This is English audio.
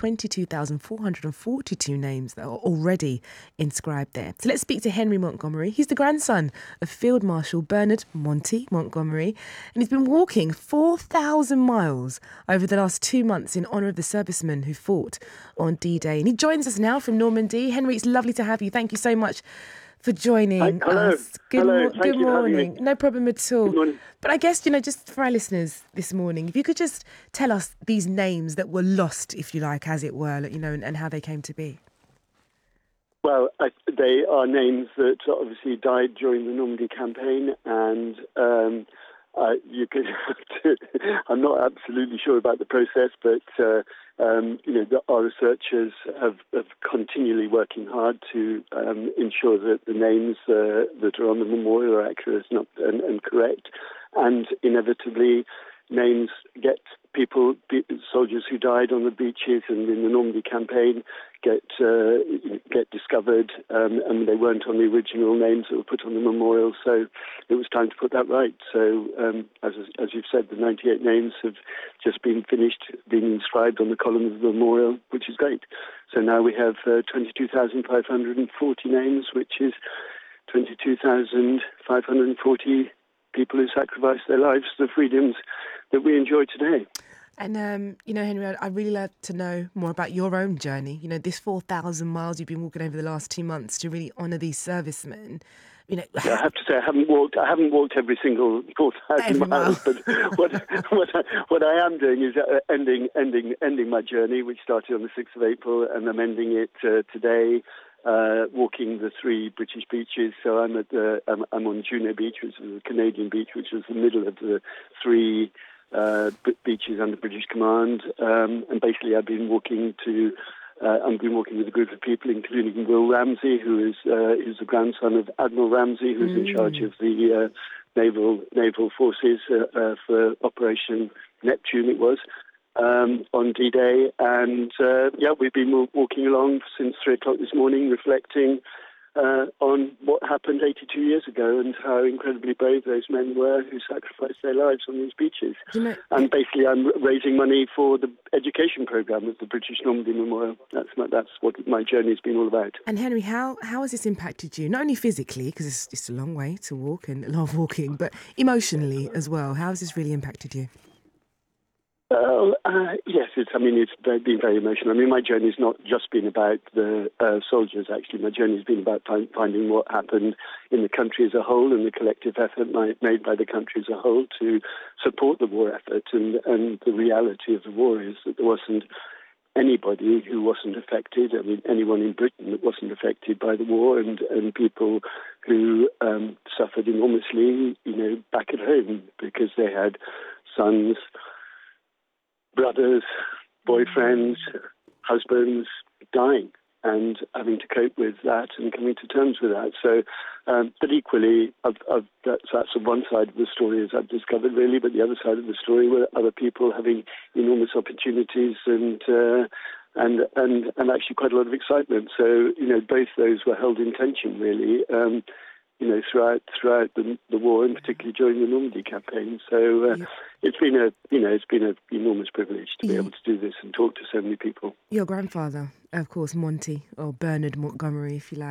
22,442 names that are already inscribed there. So let's speak to Henry Montgomery. He's the grandson of Field Marshal Bernard Monty Montgomery, and he's been walking 4,000 miles over the last 2 months in honour of the servicemen who fought on D-Day. And he joins us now from Normandy. Henry, it's lovely to have you. Thank you so much for joining us. Good morning. No problem at all. Good morning. But I guess, just for our listeners this morning, if you could just tell us these names that were lost, if you like, as it were, and how they came to be. Well, they are names that obviously died during the Normandy campaign, and you could have to. I'm not absolutely sure about the process, but our researchers have continually working hard to ensure that the names that are on the memorial are accurate and correct, and inevitably names get soldiers who died on the beaches and in the Normandy campaign get discovered, and they weren't on the original names that were put on the memorial. So it was time to put that right. So as you've said, the 98 names have just been finished, being inscribed on the column of the memorial, which is great. So now we have 22,540 names, which is 22,540 people who sacrificed their lives for the freedoms that we enjoy today. And, Henry, I'd really love to know more about your own journey. This 4,000 miles you've been walking over the last 2 months to really honour these servicemen. I have to say I haven't walked every single 4,000 miles, but what I am doing is ending my journey, which started on the 6th of April, and I'm ending it today. Walking the 3 British beaches. So I'm on Juno Beach, which is a Canadian beach, which is the middle of the 3 beaches under British command. And basically, I've been walking with a group of people, including Will Ramsey, who is the grandson of Admiral Ramsey, who's in charge of the naval forces for Operation Neptune. It was. On D-Day, and we've been walking along since 3 o'clock this morning, reflecting on what happened 82 years ago and how incredibly brave those men were who sacrificed their lives on these beaches. And basically, I'm raising money for the education programme of the British Normandy Memorial. That's what my journey has been all about. And Henry, how has this impacted you? Not only physically, because it's a long way to walk and a lot of walking, but emotionally as well. How has this really impacted you? Yes, it's been very emotional. My journey's not just been about the soldiers, actually. My journey's been about finding what happened in the country as a whole and the collective effort made by the country as a whole to support the war effort. And the reality of the war is that there wasn't anybody who wasn't affected. Anyone in Britain that wasn't affected by the war, and people who suffered enormously, back at home because they had sons, brothers, boyfriends, husbands dying and having to cope with that and coming to terms with that. So, but equally, that's one side of the story, as I've discovered, really. But the other side of the story were other people having enormous opportunities and actually quite a lot of excitement. So, both those were held in tension, really. Throughout the war, and particularly during the Normandy campaign. So it's been an enormous privilege to be able to do this and talk to so many people. Your grandfather, of course, Monty, or Bernard Montgomery, if you like.